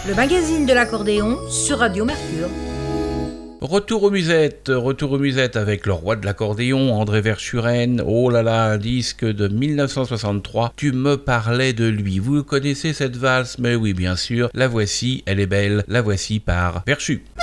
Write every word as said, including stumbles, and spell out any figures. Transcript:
le magazine de l'accordéon sur Radio Mercure. Retour aux musettes, retour aux musettes avec le roi de l'accordéon, André Verschuren. Oh là là, un disque de dix-neuf cent soixante-trois. Tu me parlais de lui. Vous connaissez cette valse? Mais oui, bien sûr. La voici, elle est belle. La voici par Verschu.